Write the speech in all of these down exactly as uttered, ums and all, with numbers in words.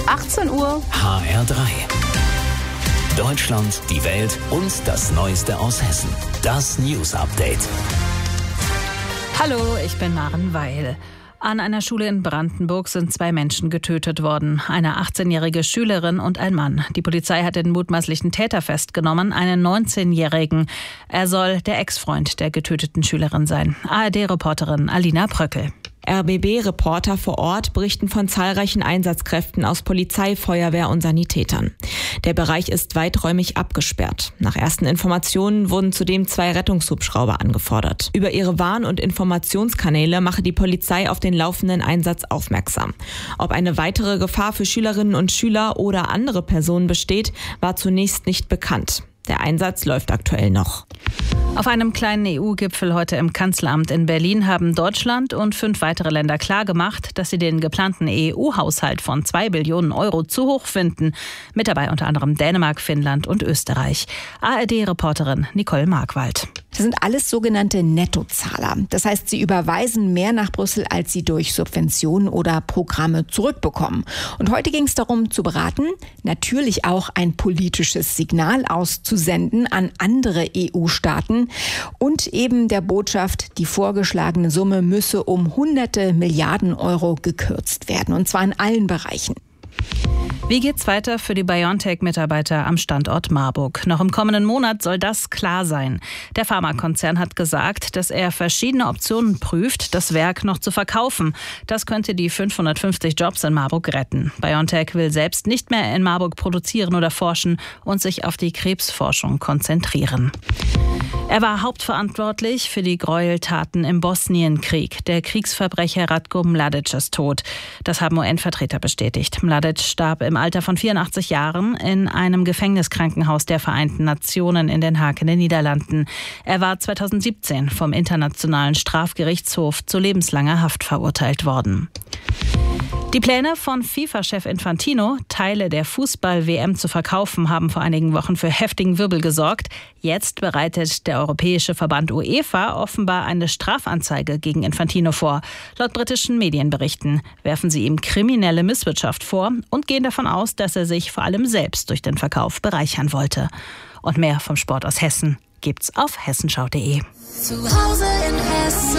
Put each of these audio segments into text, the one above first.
achtzehn Uhr. H R drei. Deutschland, die Welt und das Neueste aus Hessen. Das News Update. Hallo, ich bin Maren Weil. An einer Schule in Brandenburg sind zwei Menschen getötet worden. Eine achtzehnjährige Schülerin und ein Mann. Die Polizei hat den mutmaßlichen Täter festgenommen, einen neunzehnjährigen. Er soll der Ex-Freund der getöteten Schülerin sein. A R D-Reporterin Alina Pröckel. R B B-Reporter vor Ort berichten von zahlreichen Einsatzkräften aus Polizei, Feuerwehr und Sanitätern. Der Bereich ist weiträumig abgesperrt. Nach ersten Informationen wurden zudem zwei Rettungshubschrauber angefordert. Über ihre Warn- und Informationskanäle mache die Polizei auf den laufenden Einsatz aufmerksam. Ob eine weitere Gefahr für Schülerinnen und Schüler oder andere Personen besteht, war zunächst nicht bekannt. Der Einsatz läuft aktuell noch. Auf einem kleinen E U-Gipfel heute im Kanzleramt in Berlin haben Deutschland und fünf weitere Länder klargemacht, dass sie den geplanten E U-Haushalt von zwei Billionen Euro zu hoch finden. Mit dabei unter anderem Dänemark, Finnland und Österreich. A R D-Reporterin Nicole Markwald. Das sind alles sogenannte Nettozahler. Das heißt, sie überweisen mehr nach Brüssel, als sie durch Subventionen oder Programme zurückbekommen. Und heute ging es darum zu beraten, natürlich auch ein politisches Signal auszusenden an andere E U-Staaten und eben der Botschaft, die vorgeschlagene Summe müsse um hunderte Milliarden Euro gekürzt werden, und zwar in allen Bereichen. Wie geht's weiter für die BioNTech-Mitarbeiter am Standort Marburg? Noch im kommenden Monat soll das klar sein. Der Pharmakonzern hat gesagt, dass er verschiedene Optionen prüft, das Werk noch zu verkaufen. Das könnte die fünfhundertfünfzig Jobs in Marburg retten. BioNTech will selbst nicht mehr in Marburg produzieren oder forschen und sich auf die Krebsforschung konzentrieren. Er war hauptverantwortlich für die Gräueltaten im Bosnienkrieg. Der Kriegsverbrecher Ratko Mladic ist tot. Das haben U N-Vertreter bestätigt. Mladic starb im Alter von vierundachtzig Jahren in einem Gefängniskrankenhaus der Vereinten Nationen in Den Haag in den Niederlanden. Er war zweitausendsiebzehn vom Internationalen Strafgerichtshof zu lebenslanger Haft verurteilt worden. Die Pläne von FIFA-Chef Infantino, Teile der Fußball-W M zu verkaufen, haben vor einigen Wochen für heftigen Wirbel gesorgt. Jetzt bereitet der europäische Verband UEFA offenbar eine Strafanzeige gegen Infantino vor. Laut britischen Medienberichten werfen sie ihm kriminelle Misswirtschaft vor und gehen davon aus, dass er sich vor allem selbst durch den Verkauf bereichern wollte. Und mehr vom Sport aus Hessen gibt's auf hessenschau punkt de. Zu Hause in Hessen.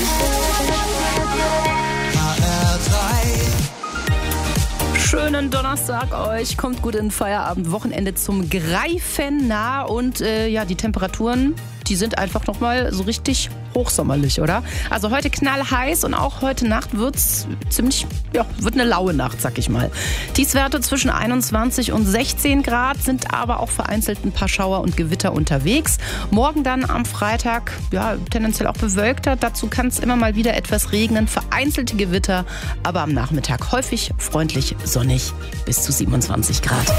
Schönen Donnerstag euch, kommt gut in Feierabend, Wochenende zum Greifen nah und äh, ja, die Temperaturen, die sind einfach nochmal so richtig hochsommerlich, oder? Also heute knallheiß und auch heute Nacht wird's ziemlich, ja, wird eine laue Nacht, sag ich mal. Tiefstwerte zwischen einundzwanzig und sechzehn Grad, sind aber auch vereinzelt ein paar Schauer und Gewitter unterwegs. Morgen dann am Freitag, ja, tendenziell auch bewölkter. Dazu kann es immer mal wieder etwas regnen, vereinzelte Gewitter, aber am Nachmittag häufig freundlich sonnig bis zu siebenundzwanzig Grad.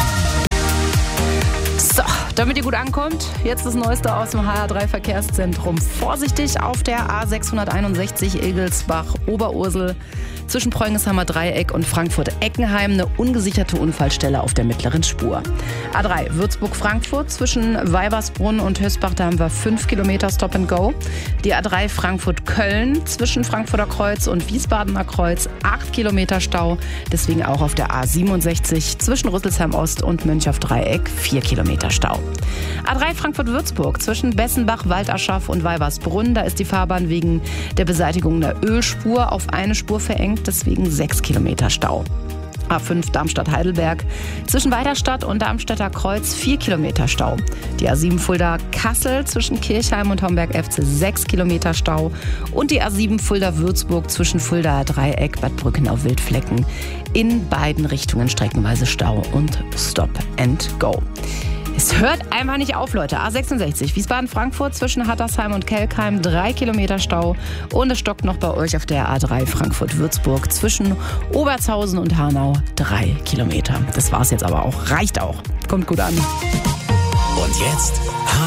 So, damit ihr gut ankommt, jetzt das Neueste aus dem H R drei Verkehrszentrum. Vorsichtig auf der A sechshunderteinundsechzig Egelsbach-Oberursel zwischen Preungeshammer Dreieck und Frankfurt-Eckenheim eine ungesicherte Unfallstelle auf der mittleren Spur. A drei Würzburg-Frankfurt zwischen Weibersbrunn und Hösbach, da haben wir fünf Kilometer Stop and Go. Die A drei Frankfurt-Köln zwischen Frankfurter Kreuz und Wiesbadener Kreuz, acht Kilometer Stau. Deswegen auch auf der A siebenundsechzig zwischen Rüsselsheim-Ost und Mönchhoff-Dreieck, vier Kilometer Stau. A drei Frankfurt-Würzburg zwischen Bessenbach, Walderschaff und Weibersbrunn. Da ist die Fahrbahn wegen der Beseitigung der Ölspur auf eine Spur verengt, deswegen sechs Kilometer Stau. A fünf Darmstadt-Heidelberg zwischen Weiderstadt und Darmstädter Kreuz, vier Kilometer Stau. Die A sieben Fulda-Kassel zwischen Kirchheim und Homberg-F C, sechs Kilometer Stau. Und die A sieben Fulda-Würzburg zwischen Fuldaer Dreieck, Bad Brückenau-Wildflecken. In beiden Richtungen streckenweise Stau und Stop and Go. Es hört einfach nicht auf, Leute. A sechsundsechzig Wiesbaden-Frankfurt zwischen Hattersheim und Kelkheim, drei Kilometer Stau. Und es stockt noch bei euch auf der A drei Frankfurt-Würzburg zwischen Obertshausen und Hanau, drei Kilometer. Das war's jetzt aber auch. Reicht auch. Kommt gut an. Und jetzt